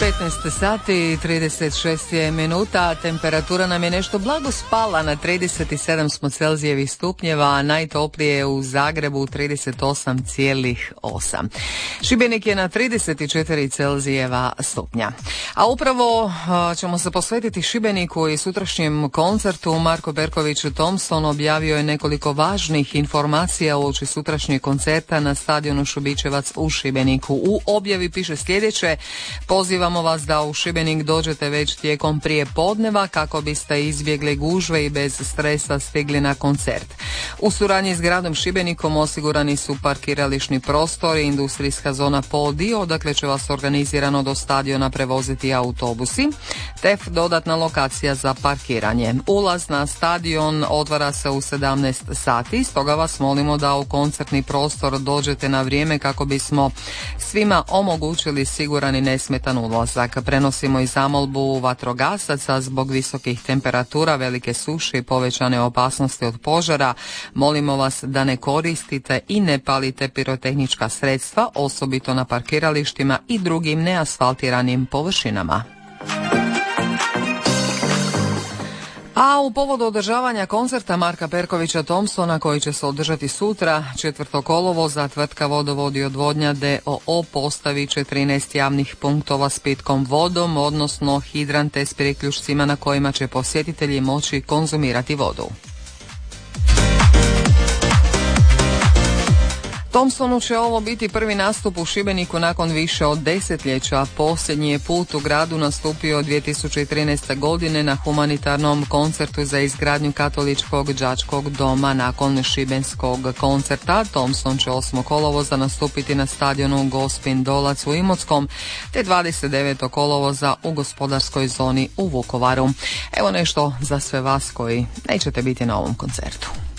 15 sati i 36 je minuta, temperatura nam je nešto blago spala, na 37 smo Celzijevih stupnjeva, a najtoplije u Zagrebu 38,8. Šibenik je na 34 Celzijeva stupnja. A upravo ćemo se posvetiti Šibeniku i sutrašnjem koncertu. Marko Perković Thompson objavio je nekoliko važnih informacija uoči sutrašnjeg koncerta na stadionu Šubićevac u Šibeniku. U objavi piše sljedeće: pozivamo vas da u Šibenik dođete već tijekom prije podneva kako biste izbjegli gužve i bez stresa stigli na koncert. U suradnji s gradom Šibenikom osigurani su parkirališni prostori, industrijska zona Podio, odakle će vas organizirano do stadiona prevoziti autobusi, te dodatna lokacija za parkiranje. Ulaz na stadion otvara se u 17 sati, stoga vas molimo da u koncertni prostor dođete na vrijeme kako bismo svima omogućili siguran i nesmetan ulazak. Prenosimo i zamolbu vatrogasaca zbog visokih temperatura, velike suše i povećane opasnosti od požara. Molimo vas da ne koristite i ne palite pirotehnička sredstva, osobito na parkiralištima i drugim neasfaltiranim površinama. A u povodu održavanja koncerta Marka Perkovića Thompsona, koji će se održati sutra, 4. kolovoza, tvrtka Vodovod i odvodnja d.o.o. postavit će 13 javnih punktova s pitkom vodom, odnosno hidrante s priključcima na kojima će posjetitelji moći konzumirati vodu. Thompsonu će ovo biti prvi nastup u Šibeniku nakon više od desetljeća. Posljednji je put u gradu nastupio 2013. godine na humanitarnom koncertu za izgradnju katoličkog đačkog doma. Nakon šibenskog koncerta Thompson će 8. kolovoza nastupiti na stadionu Gospin Dolac u Imotskom, te 29. kolovoza u gospodarskoj zoni u Vukovaru. Evo nešto za sve vas koji nećete biti na ovom koncertu.